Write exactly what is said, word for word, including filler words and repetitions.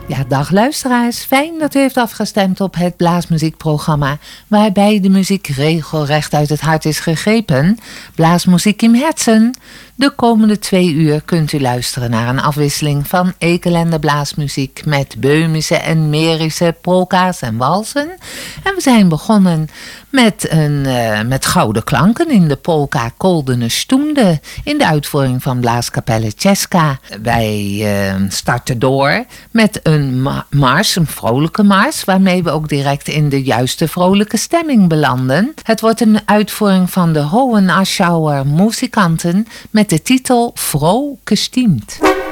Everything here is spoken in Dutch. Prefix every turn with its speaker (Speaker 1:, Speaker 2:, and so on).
Speaker 1: Ja, dag luisteraars. Fijn dat u heeft afgestemd op het blaasmuziekprogramma, waarbij de muziek regelrecht uit het hart is gegrepen. Blaasmuziek im Herzen. De komende twee uur kunt u luisteren naar een afwisseling van ekelende blaasmuziek met Böhmische en Mährische polka's en walsen. En we zijn begonnen met, een, uh, met gouden klanken in de polka Goldene Stunde in de uitvoering van Blaaskapelle Czeska. Wij uh, starten door met een ma- mars, een vrolijke mars, waarmee we ook direct in de juiste vrolijke stemming belanden. Het wordt een uitvoering van de Hohenaschauer muzikanten met de titel Froh gestimmt.